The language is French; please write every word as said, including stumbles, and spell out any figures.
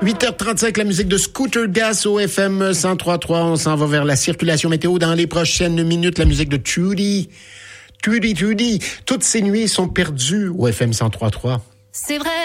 huit heures trente-cinq, la musique de Scooter Gas au F M cent trois point trois. On s'en va vers la circulation météo dans les prochaines minutes. La musique de Trudy. Trudy, Trudy. Toutes ces nuits sont perdues au F M cent trois point trois. C'est vrai.